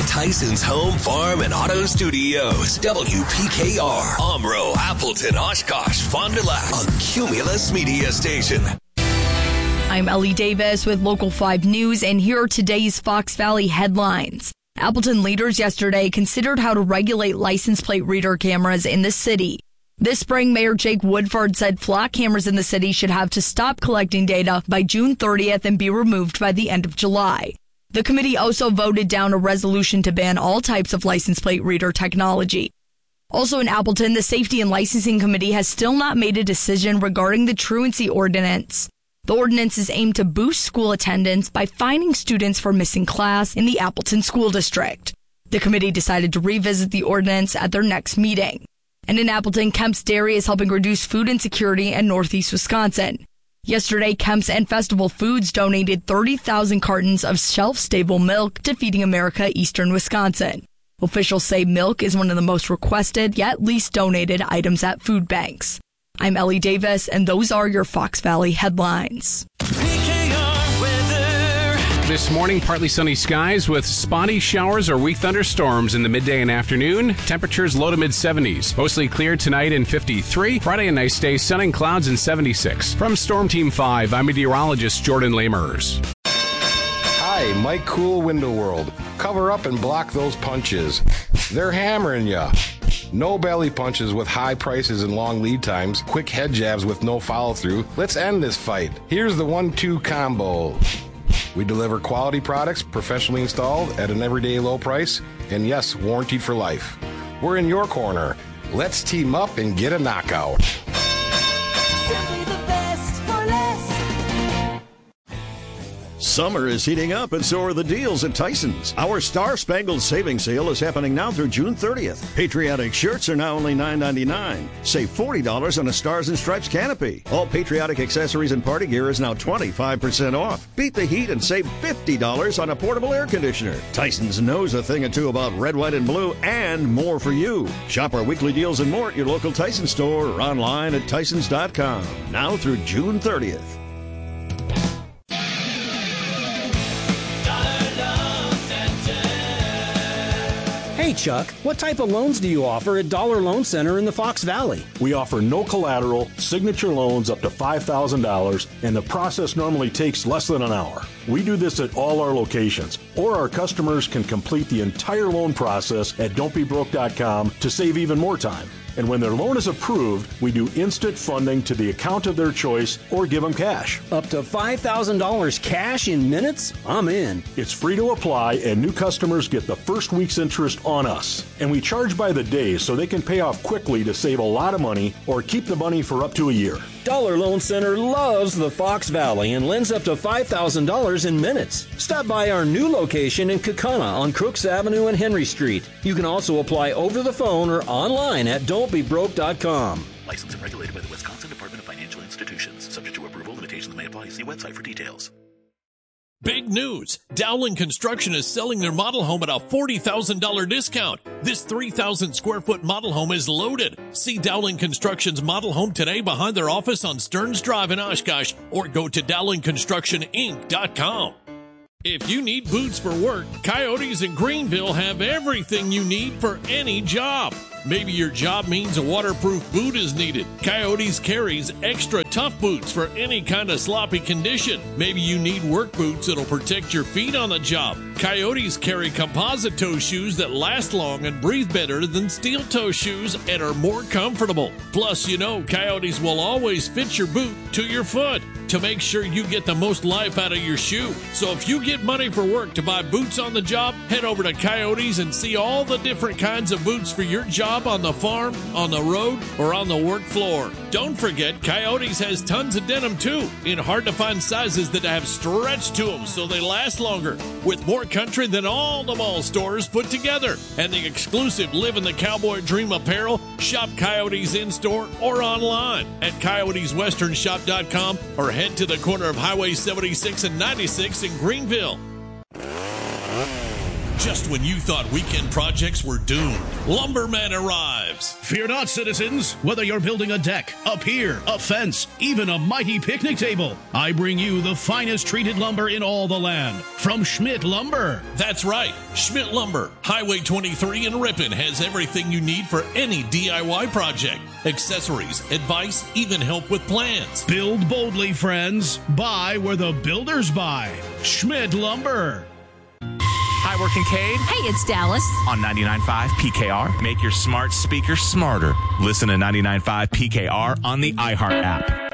Tyson's Home, Farm, and Auto Studios. WPKR, Omro, Appleton, Oshkosh, Fond du Lac, a Cumulus Media Station. I'm Ellie Davis with Local 5 News, and here are today's Fox Valley headlines. Appleton leaders yesterday considered how to regulate license plate reader cameras in the city. This spring, Mayor Jake Woodford said flock cameras in the city should have to stop collecting data by June 30th and be removed by the end of July. The committee also voted down a resolution to ban all types of license plate reader technology. Also in Appleton, the Safety and Licensing Committee has still not made a decision regarding the truancy ordinance. The ordinance is aimed to boost school attendance by fining students for missing class in the Appleton School District. The committee decided to revisit the ordinance at their next meeting. And in Appleton, Kemp's Dairy is helping reduce food insecurity in Northeast Wisconsin. Yesterday, Kemp's and Festival Foods donated 30,000 cartons of shelf-stable milk to Feeding America Eastern Wisconsin. Officials say milk is one of the most requested yet least donated items at food banks. I'm Ellie Davis, and those are your Fox Valley headlines. This morning, partly sunny skies with spotty showers or weak thunderstorms in the midday and afternoon. Temperatures low to mid-70s. Mostly clear tonight in 53. Friday, a nice day, sun and clouds in 76. From Storm Team 5, I'm meteorologist Jordan Lamers. Hi, Mike Cool, Window World. Cover up and block those punches. They're hammering ya. No belly punches with high prices and long lead times. Quick head jabs with no follow-through. Let's end this fight. Here's the 1-2 combo. We deliver quality products professionally installed at an everyday low price, and yes, warranted for life. We're in your corner. Let's team up and get a knockout. Simply the best for less. Summer is heating up, and so are the deals at Tyson's. Our Star Spangled Savings Sale is happening now through June 30th. Patriotic shirts are now only $9.99. Save $40 on a Stars and Stripes canopy. All patriotic accessories and party gear is now 25% off. Beat the heat and save $50 on a portable air conditioner. Tyson's knows a thing or two about red, white, and blue, and more for you. Shop our weekly deals and more at your local Tyson store or online at Tysons.com. Now through June 30th. Hey Chuck, what type of loans do you offer at Dollar Loan Center in the Fox Valley? We offer no collateral, signature loans up to $5,000, and the process normally takes less than an hour. We do this at all our locations, or our customers can complete the entire loan process at don'tbebroke.com to save even more time. And when their loan is approved, we do instant funding to the account of their choice or give them cash. Up to $5,000 cash in minutes? I'm in. It's free to apply, and new customers get the first week's interest on us. And we charge by the day so they can pay off quickly to save a lot of money or keep the money for up to a year. Dollar Loan Center loves the Fox Valley and lends up to $5,000 in minutes. Stop by our new location in Kaukauna on Crooks Avenue and Henry Street. You can also apply over the phone or online at don'tbebroke.com. Licensed and regulated by the Wisconsin Department of Financial Institutions. Subject to approval, limitations may apply. See website for details. Big news! Dowling Construction is selling their model home at a $40,000 discount. This 3,000 square foot model home is loaded. See Dowling Construction's model home today behind their office on Stearns Drive in Oshkosh, or go to DowlingConstructionInc.com. If you need boots for work, Coyotes in Greenville have everything you need for any job. Maybe your job means a waterproof boot is needed. Coyotes carries extra tough boots for any kind of sloppy condition. Maybe you need work boots that'll protect your feet on the job. Coyotes carry composite toe shoes that last long and breathe better than steel toe shoes and are more comfortable. Plus, you know, Coyotes will always fit your boot to your foot to make sure you get the most life out of your shoe. So if you get money for work to buy boots on the job, head over to Coyotes and see all the different kinds of boots for your job on the farm, on the road, or on the work floor. Don't forget, Coyotes has tons of denim too, in hard-to-find sizes that have stretch to them so they last longer, with more country than all the mall stores put together. And the exclusive Live in the Cowboy Dream apparel, shop Coyotes in-store or online at coyoteswesternshop.com or head to the corner of Highway 76 and 96 in Greenville. Just when you thought weekend projects were doomed, Lumberman arrives. Fear not, citizens. Whether you're building a deck, a pier, a fence, even a mighty picnic table, I bring you the finest treated lumber in all the land from Schmidt Lumber. That's right. Schmidt Lumber, Highway 23 in Ripon, has everything you need for any DIY project. Accessories, advice, even help with plans. Build boldly, friends. Buy where the builders buy. Schmidt Lumber. Hi, we're Kincaid. Hey, it's Dallas. On 99.5 PKR. Make your smart speaker smarter. Listen to 99.5 PKR on the iHeart app.